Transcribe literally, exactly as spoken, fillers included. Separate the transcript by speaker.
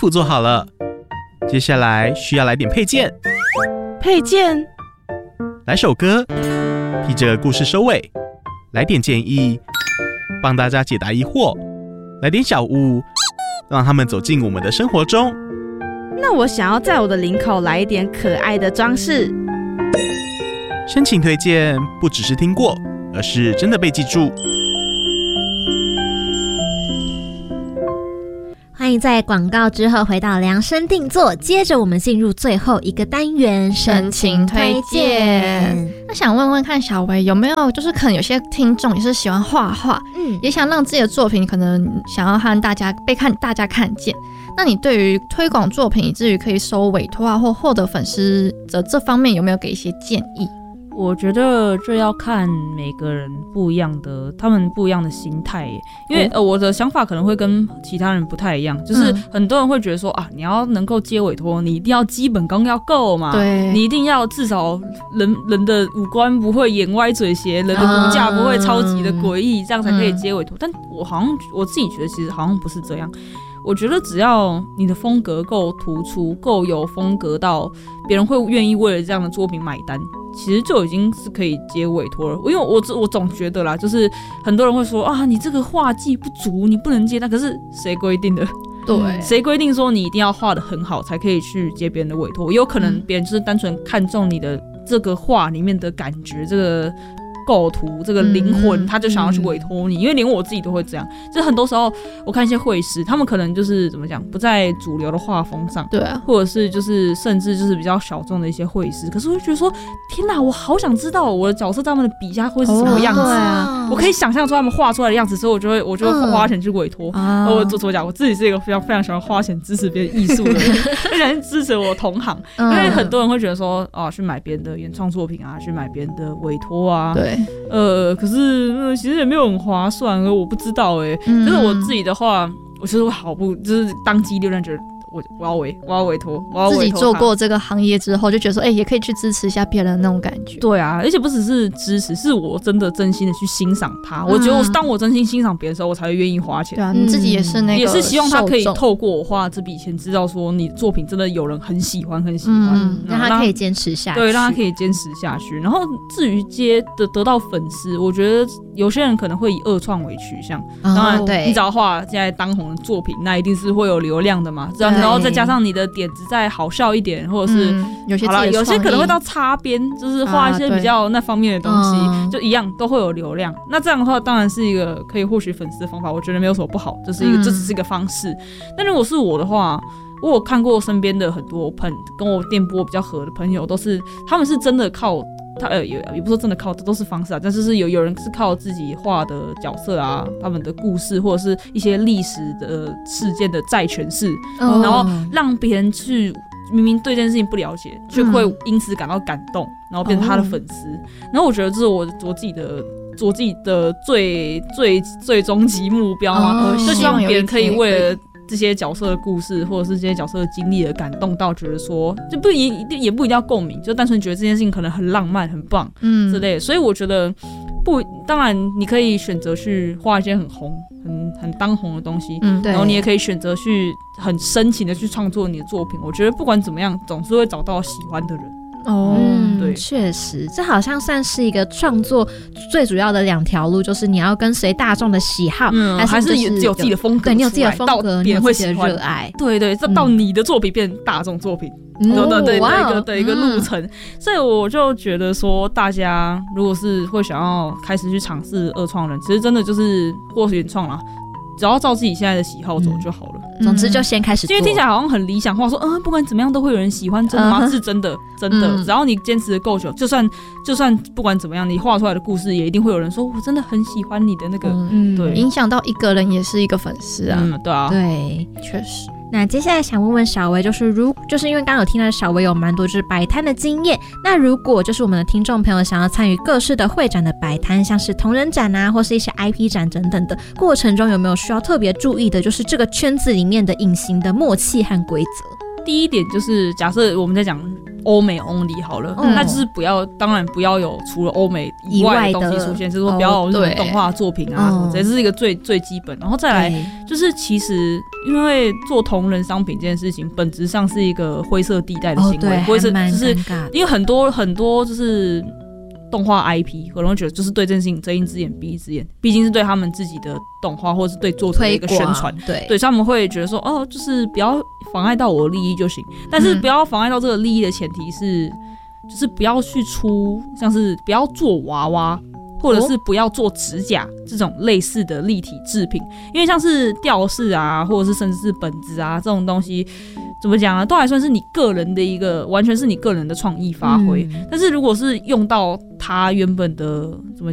Speaker 1: 服做好了，接下来需要来点配件。
Speaker 2: 配件，
Speaker 1: 来首歌，替这个故事收尾；来点建议，帮大家解答疑惑；来点小物，让他们走进我们的生活中。
Speaker 2: 那我想要在我的领口来一点可爱的装饰。
Speaker 1: 申请推荐不只是听过，而是真的被记住。
Speaker 3: 欢迎在广告之后回到量身定做，接着我们进入最后一个单元，
Speaker 4: 申请推荐。那想问问看小薇，有没有就是可能有些听众也是喜欢画画，嗯，也想让自己的作品可能想要和大家被看大家看见，那你对于推广作品以至于可以收委托啊或获得粉丝的这方面有没有给一些建议？
Speaker 5: 我觉得这要看每个人不一样的，他们不一样的心态耶。因为、哦、呃，我的想法可能会跟其他人不太一样，就是很多人会觉得说、嗯、啊，你要能够接委托，你一定要基本功要够嘛，对，你一定要至少人人的五官不会眼歪嘴斜，人的骨架不会超级的诡异、嗯，这样才可以接委托、嗯。但我好像我自己觉得其实好像不是这样。我觉得只要你的风格够突出，够有风格到别人会愿意为了这样的作品买单，其实就已经是可以接委托了。因为我我总觉得啦，就是很多人会说啊，你这个画技不足，你不能接单。可是谁规定的？对，谁规定说你一定要画得很好才可以去接别人的委托？有可能别人就是单纯看中你的这个画里面的感觉，这个构图这个灵魂、嗯、他就想要去委托你、嗯、因为连我自己都会这样，就是很多时候我看一些绘师，他们可能就是怎么讲不在主流的画风上，对啊，或者是就是甚至就是比较小众的一些绘师，可是我就觉得说天哪，我好想知道我的角色在他们的笔下会是什么样子、哦啊、我可以想象出他们画出来的样子，所以我就会我就会花钱去委托、嗯、我怎么讲，我自己是一个非常非常喜欢花钱支持别人艺术的人非常支持我同行、嗯、因为很多人会觉得说啊，去买别人的原创作品啊，去买别人的委托啊，对，呃，可是、呃、其实也没有很划算，我不知道哎、欸。就、嗯、是我自己的话，我就是好不就是当机立断觉得我我要委我要委托，我要委托。自己做过这个行业之后，就觉得说，哎、欸，也可以去支持一下别人的那种感觉。对啊，而且不只是支持，是我真的真心的去欣赏他、嗯。我觉得我当我真心欣赏别人的时候，我才会愿意花钱。对啊，你自己也是那个，也是希望他可以透过我花这笔钱，知道说你作品真的有人很喜欢，很喜欢，嗯、
Speaker 3: 让他可以坚持下去。
Speaker 5: 对，让他可以坚持下去。然后至于接的得到粉丝，我觉得有些人可能会以二创为取向。哦、当然，对，你只要画现在当红的作品，那一定是会有流量的嘛。然后再加上你的点子再好笑一点，或者是、嗯、有些好啦，有些可能会到擦边，就是画一些比较那方面的东西、啊，就一样都会有流量。那这样的话，当然是一个可以获取粉丝的方法，我觉得没有什么不好，这是一个，嗯、这只是一个方式。但如果是我的话，我有看过身边的很多朋跟我电波比较合的朋友，都是他们是真的靠。他呃也也不是说真的靠，这都是方式啊，但是是有有人是靠自己画的角色啊，他们的故事或者是一些历史的事件的再诠释，哦、然后让别人去明明对这件事情不了解，却会因此感到感动，然后变成他的粉丝。哦、然后我觉得这是我我自己的。我自己的最最最终极目标嘛，哦、就希望别人可以为了这些角色的故事，或者是这些角色的经历而感动到，觉得说就不也也不一定要共鸣，就单纯觉得这件事情可能很浪漫、很棒，嗯之类的。所以我觉得不，当然你可以选择去画一些很红、很很当红的东西，嗯，然后你也可以选择去很深情的去创作你的作品。我觉得不管怎么样，总是会找到喜欢的人。
Speaker 3: 哦，嗯，对，确实，这好像算是一个创作最主要的两条路，就是你要跟随大众的喜好，嗯，还是有有自己的风格，对，你有自己的风格，你有自己的热爱，
Speaker 5: 对对，这到你的作品变大众作品，嗯、对对对，的一个的一个路程，嗯，所以我就觉得说，大家如果是会想要开始去尝试二创人，其实真的就是或是原创啦。只要照自己现在的喜好走就好了。
Speaker 3: 嗯、总之就先开始做。
Speaker 5: 因为听起来好像很理想化，说嗯，不管怎么样都会有人喜欢，真的吗？嗯、是真的，真的。嗯、只要你坚持的够久，就算就算不管怎么样，你画出来的故事也一定会有人说，我真的很喜欢你的那个，嗯、对，影响到一个人也是一个粉丝啊。嗯，对啊，
Speaker 3: 对，确实。那接下来想问问小薇，就是如就是因为刚刚有听到小薇有蛮多就是摆摊的经验，那如果就是我们的听众朋友想要参与各式的会展的摆摊，像是同人展啊，或是一些 I P 展等等的过程中，有没有需要特别注意的，就是这个圈子里面的隐形的默契和规则？
Speaker 5: 第一点就是假设我们在讲欧美 only 好了，嗯、那就是不要，当然不要有除了欧美以外的东西出现，就是说不要有日本动画作品啊，哦、这是一个最最基本。然后再来就是其实因为做同人商品这件事情，本质上是一个灰色地带的行为，灰色就是因为很多很多就是动画 I P 可能会觉得就是对这件事情睁一只眼闭一只眼，毕竟是对他们自己的动画或是对作者的一个宣传，对，对，所以他们会觉得说哦，就是不要妨碍到我的利益就行，但是不要妨碍到这个利益的前提是，就是不要去出像是不要做娃娃。或者是不要做指甲这种类似的立体制品，因为像是吊饰啊，或者是甚至是本子啊这种东西，怎么讲啊，都还算是你个人的一个，完全是你个人的创意发挥。嗯、但是如果是用到它原本的怎么